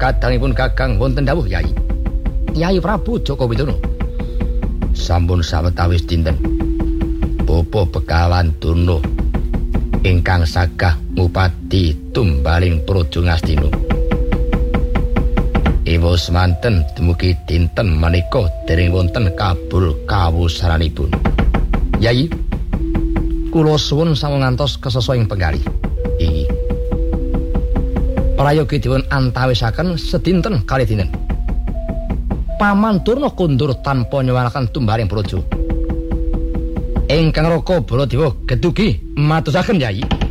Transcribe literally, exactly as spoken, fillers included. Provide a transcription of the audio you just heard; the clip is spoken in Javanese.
kadangipun Kakang wonten dawuh Yai. Yai Prabu Joko Widono. Sampun sawetawis dinten. Bapa Begawan Durna ingkang sagah ngupati tumbaling Praja Ngastina. Ewa semanten dumugi dinten menika dereng wonten kabul kawusaranipun. Yai, kula suwun sampun ngantos kesesa ing penggalih. Inggih. Prayogi dipun antawisaken sedinten kalih dinten. Paman Durna kundur tanpa nyuwaraken tumbaling praja. Ingkang Raka Baladewa gedugi matusaken Yai.